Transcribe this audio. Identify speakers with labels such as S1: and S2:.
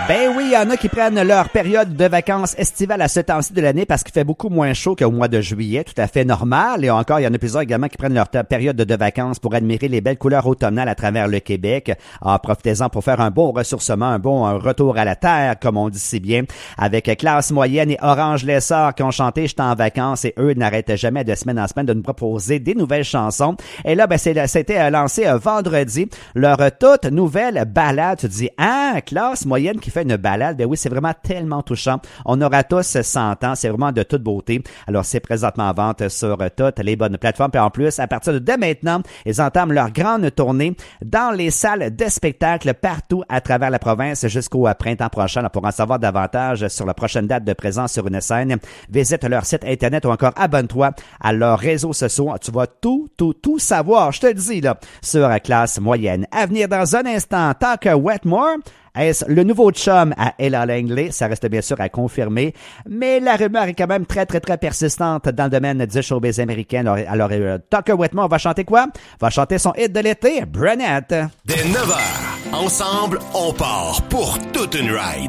S1: Ben oui, il y en a qui prennent leur période de vacances estivales à ce temps-ci de l'année parce qu'il fait beaucoup moins chaud qu'au mois de juillet, tout à fait normal. Et encore, il y en a plusieurs également qui prennent leur période de vacances pour admirer les belles couleurs automnales à travers le Québec. Alors, profitez-en pour faire un bon ressourcement, un bon retour à la terre, comme on dit si bien, avec Classe Moyenne et Orange Lessard qui ont chanté « J'étais en vacances » et eux n'arrêtent jamais de semaine en semaine de nous proposer des nouvelles chansons. Et là, ben c'était lancé vendredi, leur toute nouvelle balade. Tu te dis, Classe Moyenne qui fait une balade, ben oui, c'est vraiment tellement touchant. On aura tous 100 ans, c'est vraiment de toute beauté. Alors, c'est présentement en vente sur toutes les bonnes plateformes. Puis en plus, à partir de dès maintenant, ils entament leur grande tournée dans les salles de spectacle partout à travers la province jusqu'au printemps prochain. Alors, pour en savoir davantage sur la prochaine date de présence sur une scène, visite leur site internet ou encore abonne-toi à leurs réseaux sociaux. Tu vas tout savoir, je te le dis, là, sur Classe Moyenne. À venir dans un instant, Tucker Wetmore. Est-ce le nouveau chum à Ella Langley? Ça reste bien sûr à confirmer, mais la rumeur est quand même très persistante dans le domaine du showbiz américain. Alors Tucker Wetmore va chanter quoi? Va chanter son hit de l'été, Brunette.
S2: Dès 9h, ensemble, on part pour toute une ride.